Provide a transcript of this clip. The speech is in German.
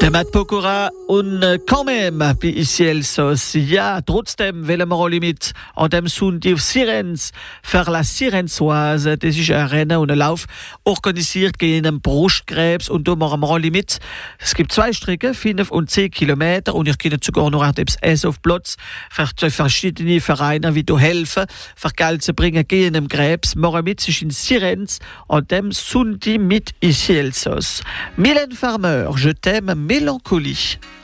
Temat Pokora und quand même, wie ici Elsos. Ja, trotzdem wollen wir alle mit an dem Sonntag auf Sirenz für la Sirenzoise. Das ist ein Rennen und ein Lauf organisiert gegen einen Brustkrebs und da machen wir alle mit. Es gibt 2 Strecken, 5 und 10 Kilometer und ihr könnt sogar noch etwas auf Platz für verschiedene Vereine, wie du helfen, für Geld zu bringen gegen den Krebs. Machen mit sich in Sirenz an dem Sonntag mit ici Elsos. Mylène Farmer, je t'aime, Mélancolie.